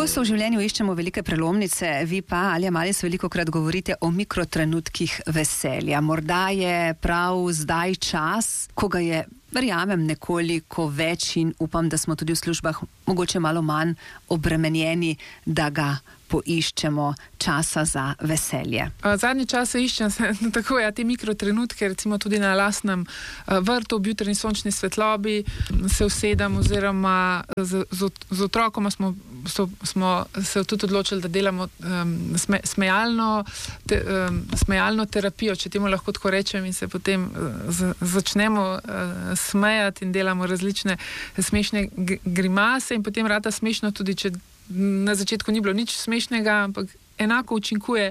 Pogosto v življenju iščemo velike prelomnice, vi pa, Alja Maljes, velikokrat govorite o mikrotrenutkih veselja. Morda je prav zdaj čas, ko ga je, verjamem, nekoliko več in upam, da smo tudi v službah mogoče malo manj obremenjeni, da ga poiščemo časa za veselje. Zadnji čas iščem tako, te mikrotrenutke, recimo tudi na lastnem vrtu, ob jutrni sončni svetlobi se usedem oziroma z otrokoma smo se tudi odločili, da delamo smejalno terapijo, če temu lahko tako rečem, in se potem začnemo smejati in delamo različne smešne grimase in potem rata smešno tudi, če na začetku ni bilo nič smešnega, ampak enako učinkuje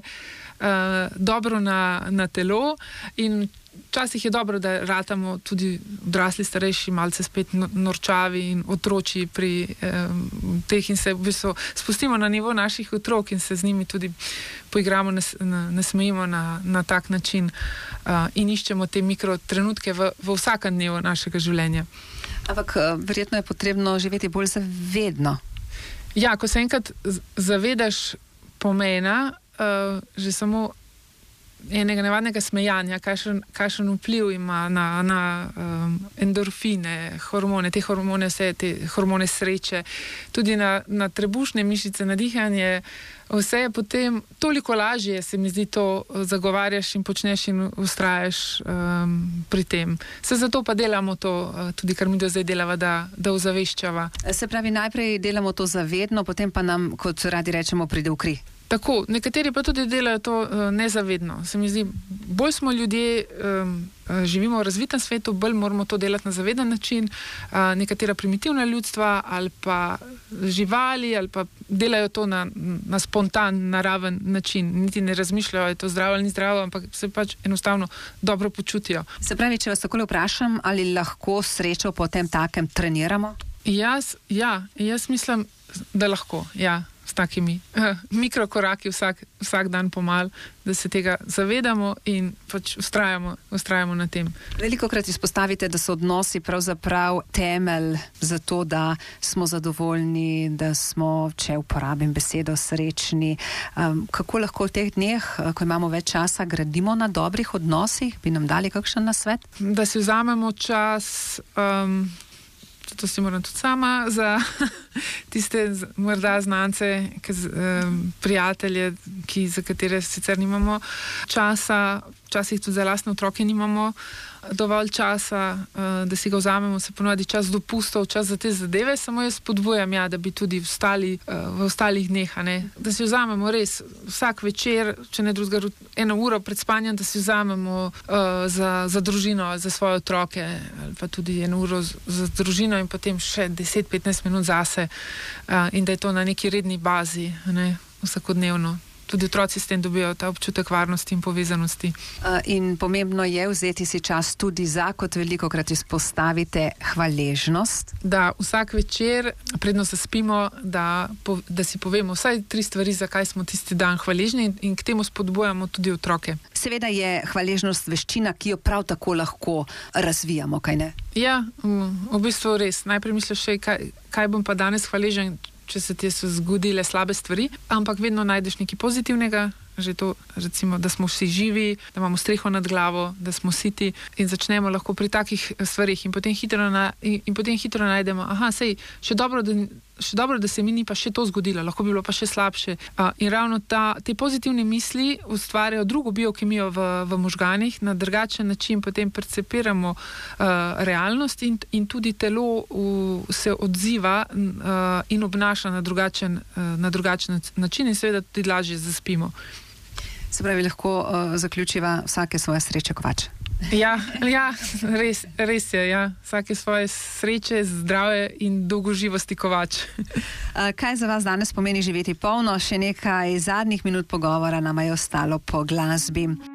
dobro na telo in včasih je dobro, da ratamo tudi odrasli, starejši, malce spet norčavi in otroči pri teh in se v bistvu spustimo na nivo naših otrok in se z njimi tudi poigramo, nasmejimo na tak način in iščemo te mikrotrenutke v vsakem dnevu našega življenja. Ampak verjetno je potrebno živeti bolj zavedno. Ja, ko se enkrat zavedaš pomena, že samo enega navadnega smejanja, kakšen vpliv ima na endorfine, hormone, te hormone sreče, tudi na trebušne mišice, na dihanje, vse je potem toliko lažje, se mi zdi, to zagovarjaš in počneš in vztrajaš pri tem. Se zato pa delamo to, tudi kar mi do zdaj delava, da ozaveščava. Se pravi, najprej delamo to zavedno, potem pa nam, kot radi rečemo, pride v kri. Tako, nekateri pa tudi delajo to nezavedno. Se mi zdi, bolj smo ljudje, živimo v razvitem svetu, bolj moramo to delati na zaveden način. Nekatera primitivna ljudstva ali pa živali ali pa delajo to na spontan, naraven način. Niti ne razmišljajo, je to zdravo ali ni zdravo, ampak se pač enostavno dobro počutijo. Se pravi, če vas takole vprašam, ali lahko srečo po tem takem treniramo? Jaz mislim, da lahko, ja. S takimi mikrokoraki vsak dan pomal, da se tega zavedamo in pač vztrajamo na tem. Velikokrat izpostavite, da so odnosi pravzaprav temelj za to, da smo zadovoljni, da smo, če uporabim besedo, srečni. Kako lahko v teh dneh, ko imamo več časa, gradimo na dobrih odnosih? Bi nam dali kakšen nasvet? Da si vzamemo čas, to si moram tudi sama, za tiste morda znance, prijatelje, za katere sicer nimamo časa, včasih tudi za lastne otroke nimamo dovolj časa, da si ga vzamemo, se ponovadi čas dopustov, čas za te zadeve, samo jaz spodbujam, da bi tudi v ostalih dneh, da si vzamemo res vsak večer, če ne drugega, 1 uro pred spanjem, da si vzamemo za družino, za svoje otroke, ali pa tudi 1 uro za družino in potem še 10-15 minut zase, in da je to na neki redni bazi, vsakodnevno. Tudi otroci s tem dobijo ta občutek varnosti in povezanosti. In pomembno je vzeti si čas tudi za, kot velikokrat izpostavite, hvaležnost. Da vsak večer, predno se spimo, da si povemo vsaj 3 stvari, zakaj smo tisti dan hvaležni in k temu spodbujamo tudi otroke. Seveda je hvaležnost veščina, ki jo prav tako lahko razvijamo, kaj ne? Ja, v bistvu res. Najprej misliš še, kaj bom pa danes hvaležen, če se ti so zgodile slabe stvari, ampak vedno najdeš nekaj pozitivnega, že to, recimo, da smo vsi živi, da imamo streho nad glavo, da smo siti in začnemo lahko pri takih stvarih in potem hitro najdemo, sej, še dobro, da se mi ni pa še to zgodilo, lahko bi bilo pa še slabše. In ravno te pozitivne misli ustvarjajo drugo biokemijo v možganih, na drugačen način potem percepiramo realnost in tudi telo se odziva in obnaša na drugačen način in seveda tudi lažje zaspimo. Se pravi, lahko zaključiva vsake svoje sreče kovač. Ja, res je, ja. Vsake svoje sreče, zdravje in dolgoživosti kovač. Kaj za vas danes pomeni živeti polno? Še nekaj zadnjih minut pogovora nama je ostalo po glasbi.